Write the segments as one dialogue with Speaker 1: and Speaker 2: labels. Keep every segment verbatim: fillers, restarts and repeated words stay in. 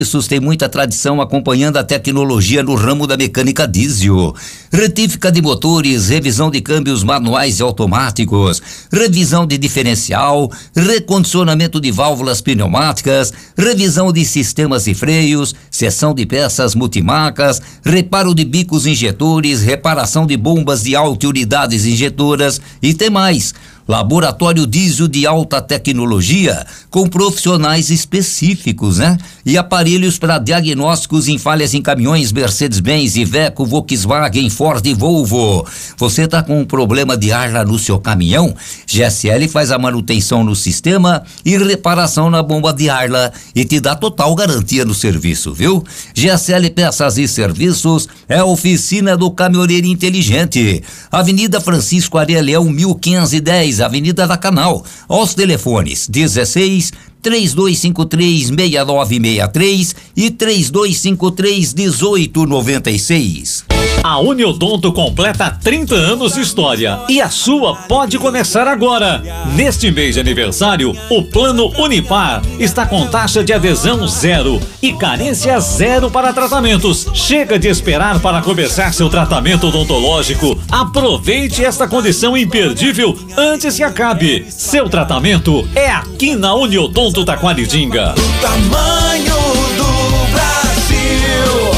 Speaker 1: Serviços tem muita tradição acompanhando a tecnologia no ramo da mecânica diesel. Retífica de motores, revisão de câmbios manuais e automáticos, revisão de diferencial, recondicionamento de válvulas pneumáticas, revisão de sistemas de freios, seção de peças multimarcas, reparo de bicos injetores, reparação de bombas de alta unidades injetoras e tem mais. Laboratório Diesel de alta tecnologia, com profissionais específicos, né? E aparelhos para diagnósticos em falhas em caminhões Mercedes-Benz, Iveco, Volkswagen, Ford e Volvo. Você tá com um problema de ar lá no seu caminhão? G S L faz a manutenção no sistema e reparação na bomba de ar lá e te dá total garantia no serviço, viu? G S L Peças e Serviços é a oficina do caminhoneiro inteligente. Avenida Francisco Areia Leão, mil quinhentos e dez, Avenida da Canal. Aos telefones dezesseis, três dois cinco três, seis nove seis três e três dois cinco três, um oito nove seis.
Speaker 2: A Uniodonto completa trinta anos de história e a sua pode começar agora. Neste mês de aniversário, o Plano Unipar está com taxa de adesão zero e carência zero para tratamentos. Chega de esperar para começar seu tratamento odontológico. Aproveite esta condição imperdível antes que acabe. Seu tratamento é aqui na Uniodonto Taquaritinga.
Speaker 3: O tamanho do Brasil.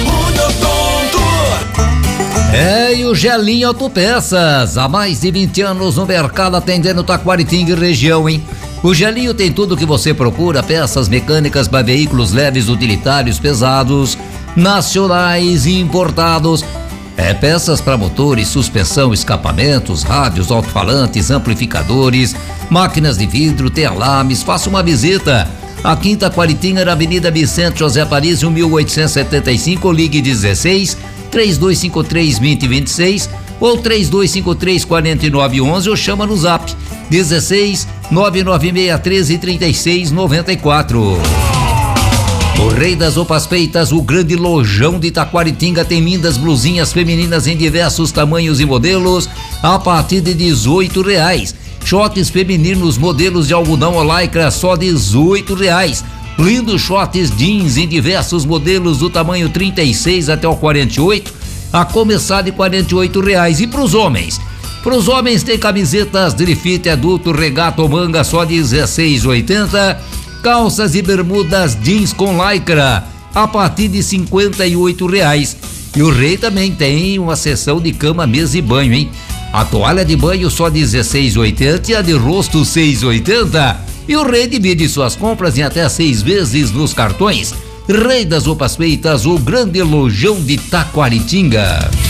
Speaker 1: É, e o Gelinho Autopeças, há mais de vinte anos no mercado atendendo Taquaritinga e região, hein? O Gelinho tem tudo o que você procura, peças mecânicas para veículos leves, utilitários, pesados, nacionais e importados. É, peças para motores, suspensão, escapamentos, rádios, alto-falantes, amplificadores, máquinas de vidro, tem alarmes. Faça uma visita. A Quinta Taquaritinga, na Avenida Vicente José Paris, mil oitocentos e setenta e cinco, ligue dezesseis, três dois cinco três, dois zero dois seis ou três dois cinco três, quatro nove um um ou chama no zap dezesseis, nove nove seis três, três seis nove quatro. O Rei das Roupas Feitas, o grande lojão de Taquaritinga, tem lindas blusinhas femininas em diversos tamanhos e modelos a partir de dezoito reais. Shorts femininos modelos de algodão ou lycra só dezoito reais. Lindos shorts jeans em diversos modelos do tamanho trinta e seis até o quarenta e oito, a começar de quarenta e oito reais. E para os homens? Para os homens tem camisetas de fit adulto, regata ou manga só dezesseis reais e oitenta centavos. Calças e bermudas jeans com lycra a partir de cinquenta e oito reais. E o Rei também tem uma seção de cama, mesa e banho, hein? A toalha de banho só dezesseis reais e oitenta centavos e a de rosto seis reais e oitenta centavos. E o Rei divide suas compras em até seis vezes nos cartões. Rei das Roupas Feitas, o grande lojão de Taquaritinga.